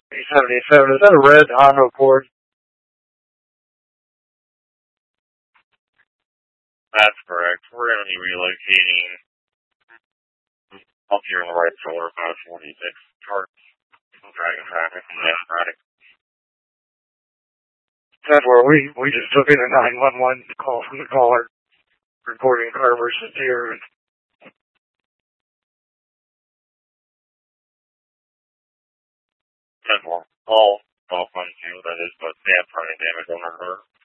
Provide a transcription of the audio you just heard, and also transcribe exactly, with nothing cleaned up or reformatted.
eight seventy-seven, is that a red Honda Accord? That's correct. We're going to be relocating up here on the right shoulder, five forty-six, charts, dragon traffic from the Democratic. That's where we, we just took in a nine one one call from the caller, reporting car versus deer. ten one. All, all fun too, that is, but they have running damage on her.